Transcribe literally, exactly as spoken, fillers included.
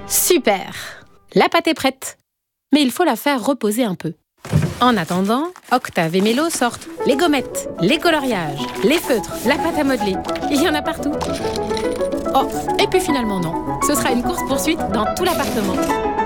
Super! La pâte est prête. Mais il faut la faire reposer un peu. En attendant, Octave et Mélo sortent les gommettes, les coloriages, les feutres, la pâte à modeler. Il y en a partout. Oh, et puis finalement non. Ce sera une course-poursuite dans tout l'appartement.